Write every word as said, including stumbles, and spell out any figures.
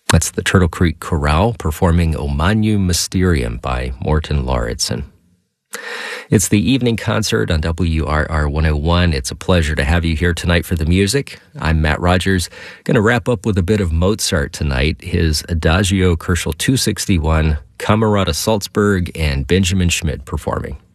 That's the Turtle Creek Chorale performing O Magnum Mysterium by Morten Lauritsen. It's the evening concert on W R R one oh one. It's a pleasure to have you here tonight for the music. I'm Matt Rogers. Going to wrap up with a bit of Mozart tonight. His Adagio Koelschel two sixty-one, Camerata Salzburg, and Benjamin Schmidt performing.